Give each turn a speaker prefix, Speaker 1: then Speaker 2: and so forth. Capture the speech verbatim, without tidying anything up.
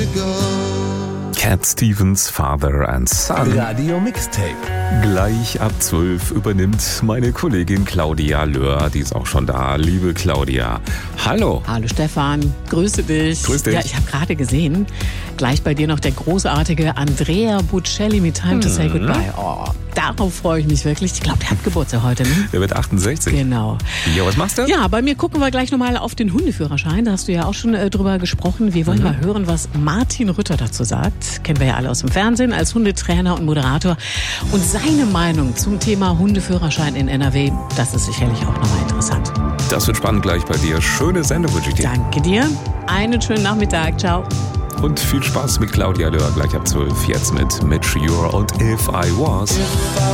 Speaker 1: Cat Stevens, Father and Son.
Speaker 2: Radio Mixtape.
Speaker 1: Gleich ab zwölf übernimmt meine Kollegin Claudia Löhr, die ist auch schon da. Liebe Claudia, hallo.
Speaker 3: Hallo Stefan, grüße dich.
Speaker 1: Grüß dich.
Speaker 3: Ja, ich habe gerade gesehen, gleich bei dir noch der großartige Andrea Bocelli mit Time to Say Goodbye. Oh, darauf freue ich mich wirklich. Ich glaube, der hat Geburtstag heute, ne?
Speaker 1: Der wird achtundsechzig.
Speaker 3: Genau.
Speaker 1: Ja, was machst du?
Speaker 3: Ja, bei mir gucken wir gleich nochmal auf den Hundeführerschein. Da hast du ja auch schon äh, drüber gesprochen. Wir wollen mhm. mal hören, was Martin Rütter dazu sagt. Kennen wir ja alle aus dem Fernsehen als Hundetrainer und Moderator. Und seine Meinung zum Thema Hundeführerschein in N R W, das ist sicherlich auch nochmal interessant.
Speaker 1: Das wird spannend gleich bei dir. Schöne Sendung wünsche ich dir.
Speaker 3: Danke dir. Einen schönen Nachmittag. Ciao.
Speaker 1: Und viel Spaß mit Claudia Löhr gleich ab zwölf. Jetzt mit Mitch Ure und If I Was.